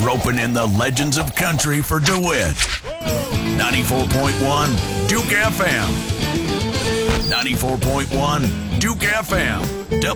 roping in the legends of country for DeWitt. 94.1 Duke FM. 94.1 Duke FM.